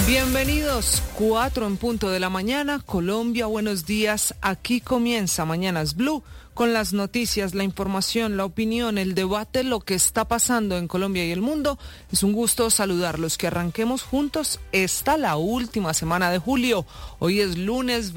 Bienvenidos, 4 en punto de la mañana, Colombia, buenos días. Aquí comienza Mañanas Blue con las noticias, la información, la opinión, el debate, lo que está pasando en Colombia y el mundo. Es un gusto saludarlos, que arranquemos juntos la última semana de julio. Hoy es lunes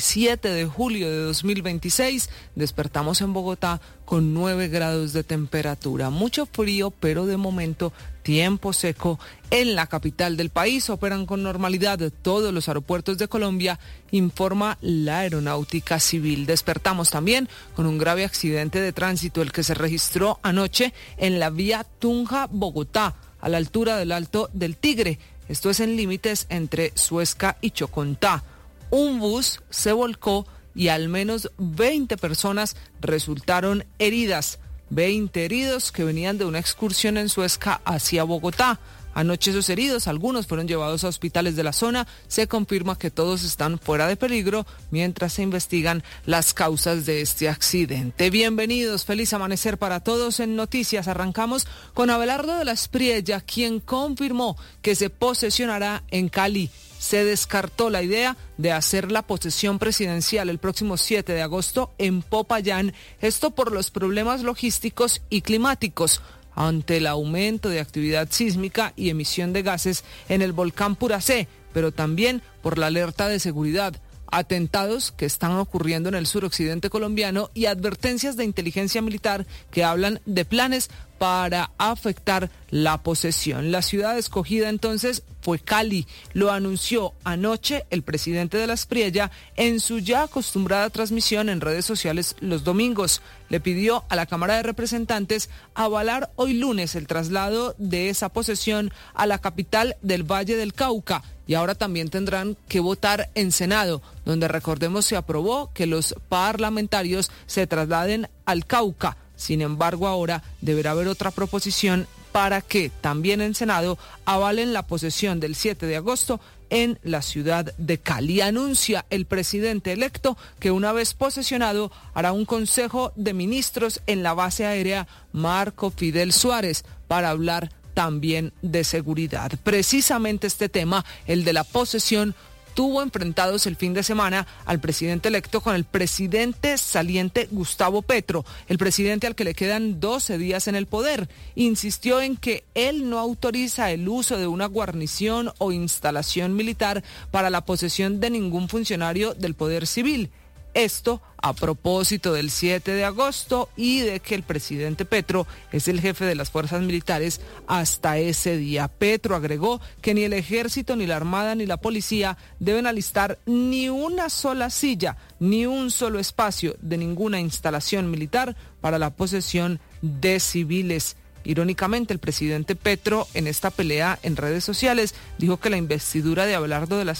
27 de julio de 2026. Despertamos en Bogotá con 9 grados de temperatura. Mucho frío, pero de momento tiempo seco en la capital del país. Operan con normalidad todos los aeropuertos de Colombia, informa la Aeronáutica Civil. Despertamos también con un grave accidente de tránsito, el que se registró anoche en la vía Tunja-Bogotá, a la altura del Alto del Tigre. Esto es en límites entre Suezca y Chocontá. Un bus se volcó y al menos 20 personas resultaron heridas. 20 heridos que venían de una excursión en Suezca hacia Bogotá. Anoche esos heridos, algunos fueron llevados a hospitales de la zona. Se confirma que todos están fuera de peligro mientras se investigan las causas de este accidente. Bienvenidos, feliz amanecer para todos. En noticias arrancamos con Abelardo de la Espriella, quien confirmó que se posesionará en Cali. Se descartó la idea de hacer la posesión presidencial el próximo 7 de agosto en Popayán, esto por los problemas logísticos y climáticos, ante el aumento de actividad sísmica y emisión de gases en el volcán Puracé, pero también por la alerta de seguridad, atentados que están ocurriendo en el suroccidente colombiano y advertencias de inteligencia militar que hablan de planes para afectar la posesión. La ciudad escogida entonces fue Cali. Lo anunció anoche el presidente de la Espriella en su ya acostumbrada transmisión en redes sociales los domingos. Le pidió a la Cámara de Representantes avalar hoy lunes el traslado de esa posesión a la capital del Valle del Cauca. Y ahora también tendrán que votar en Senado, donde recordemos se aprobó que los parlamentarios se trasladen al Cauca. Sin embargo, ahora deberá haber otra proposición para que también en Senado avalen la posesión del 7 de agosto en la ciudad de Cali. Anuncia el presidente electo que una vez posesionado hará un consejo de ministros en la base aérea Marco Fidel Suárez para hablar también de seguridad. Precisamente este tema, el de la posesión, tuvo enfrentados el fin de semana al presidente electo con el presidente saliente Gustavo Petro, el presidente al que le quedan 12 días en el poder. Insistió en que él no autoriza el uso de una guarnición o instalación militar para la posesión de ningún funcionario del Poder Civil. Esto a propósito del 7 de agosto y de que el presidente Petro es el jefe de las fuerzas militares hasta ese día. Petro agregó que ni el ejército, ni la armada, ni la policía deben alistar ni una sola silla, ni un solo espacio de ninguna instalación militar para la posesión de civiles. Irónicamente, el presidente Petro en esta pelea en redes sociales dijo que la investidura de Abelardo de la